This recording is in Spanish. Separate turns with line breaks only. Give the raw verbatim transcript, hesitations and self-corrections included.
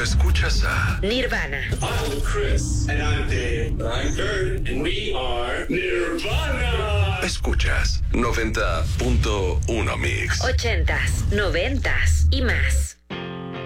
Escuchas a
Nirvana.
I'm Chris. And I'm Dave. I'm Kurt. And we are Nirvana.
Escuchas noventa punto uno Mix.
Ochentas, noventas y más.